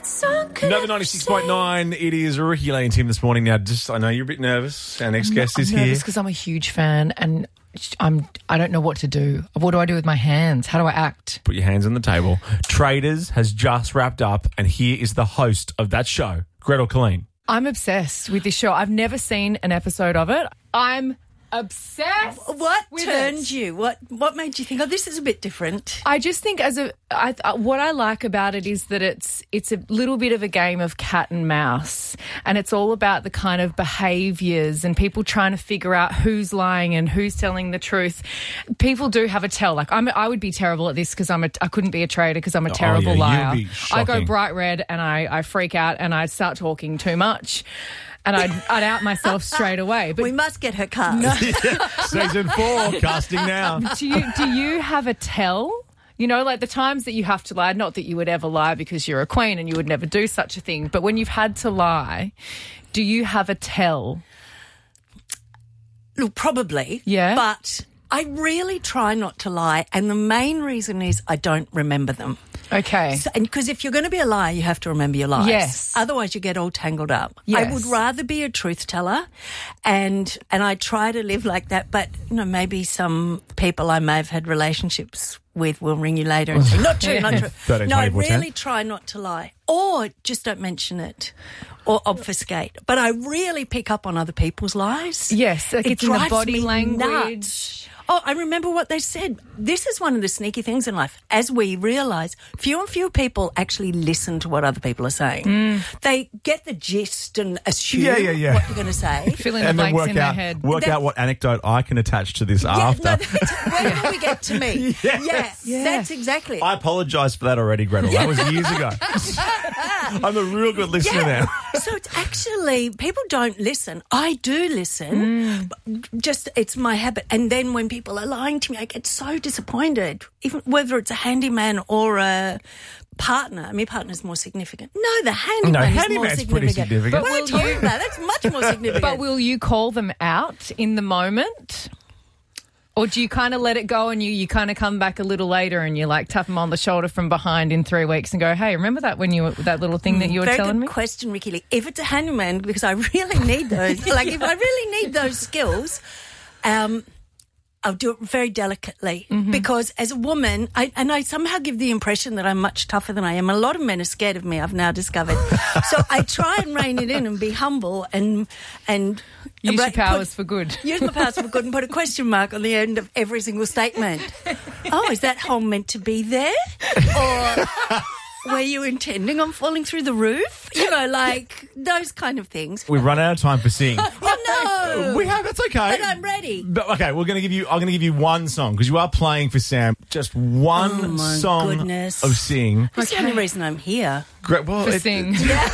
Another 96.9. It is Ricky Lane Tim this morning. Now, I know you're a bit nervous. Our next guest is I'm here. nervous because I'm a huge fan and I don't know what to do. What do I do with my hands? How do I act? Put your hands on the table. Traders has just wrapped up, and here is the host of that show, Gretel Killeen. I'm obsessed with this show. I've never seen an episode of it. I'm obsessed. What with turned it. you? What made you think, oh, this is a bit different? I just think what I like about it is that it's a little bit of a game of cat and mouse, and it's all about the kind of behaviours and people trying to figure out who's lying and who's telling the truth. People do have a tell. Like I would be terrible at this because I couldn't be a trader because I'm a terrible liar. You'd be I go shocking. bright red and I freak out and I start talking too much. And I'd out myself straight away. But We must get her card. Season 4, casting now. do you have a tell? You know, like the times that you have to lie, not that you would ever lie because you're a queen and you would never do such a thing, but when you've had to lie, do you have a tell? Look, probably. Yeah. But I really try not to lie, and the main reason is I don't remember them. Okay. So, and because if you're going to be a liar, you have to remember your lies. Yes. Otherwise, you get all tangled up. Yes. I would rather be a truth teller, and I try to live like that. But maybe some people I may have had relationships with will ring you later and say, "Not true, not true." 13, No, I 24%. really try not to lie, or just don't mention it, or obfuscate. But I really pick up on other people's lies. Yes, like It it's in the drives body me language. nuts. Oh, I remember what they said. This is one of the sneaky things in life. As we realise, fewer and fewer people actually listen to what other people are saying. They get the gist and assume Yeah. what you're going to say. Fill in the And then blanks in their head. work out what anecdote I can attach to this after. When will we get to me? Yes. Yeah, that's exactly it. I apologise for that already, Gretel. That was years ago. I'm a real good listener now. So it's actually, people don't listen. I do listen. Just, it's my habit. And then when people are lying to me, I get so disappointed. Even whether it's a handyman or a partner. I mean, partner's more significant. No, the handyman is more handyman's significant. pretty significant. But But what are you will talking you- about? That's much more significant. But will you call them out in the moment? Or do you kind of let it go and you kind of come back a little later and you like tap them on the shoulder from behind in 3 weeks and go, hey, remember that when that little thing that you were Very telling good me? question, Ricky Lee. If it's a handyman, because I really need those, like if I really need those skills, I'll do it very delicately because as a woman, I somehow give the impression that I'm much tougher than I am. A lot of men are scared of me, I've now discovered. So I try and rein it in and be humble and Use your powers for good. Use my powers for good and put a question mark on the end of every single statement. Oh, is that hole meant to be there? Or were you intending on falling through the roof? You know, like those kind of things. We've run out of time for Sing. Oh, no. We have. That's okay. But I'm ready. But, okay, I'm going to give you one song because you are playing for Sam. Just one Oh, my song goodness. of Sing. That's the only reason I'm here. Great. Well, For Sing.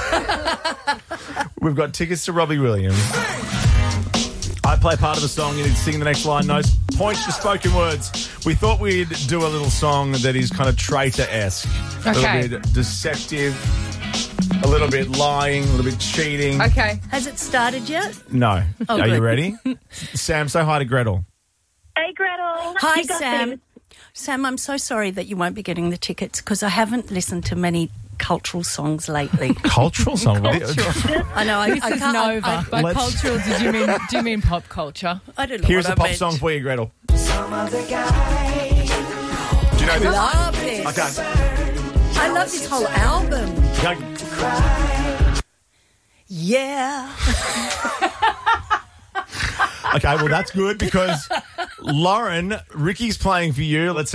we've got tickets to Robbie Williams. I play part of the song. You need to sing the next line. No points for spoken words. We thought we'd do a little song that is kind of traitor-esque. Okay. A little bit deceptive, a little bit lying, a little bit cheating. Okay. Has it started yet? No. Oh, Are you good. ready? Sam, say hi to Gretel. Hey, Gretel. Hi, You got Sam. this. Sam, I'm so sorry that you won't be getting the tickets because I haven't listened to many cultural songs lately. Cultural song. I know. This is Nova. By Let's- cultural, do you mean pop culture? I don't know Here's what a pop I meant. song for you, Gretel. Do you know this? Love this. Okay. I love this whole album. Yeah. Okay, well, that's good because Lauren, Ricky's playing for you. Let's